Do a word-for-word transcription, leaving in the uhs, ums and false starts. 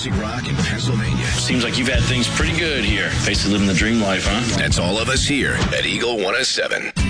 classic rock in Pennsylvania. Seems like you've had things pretty good here. Basically living the dream life, huh? That's all of us here at Eagle one oh seven.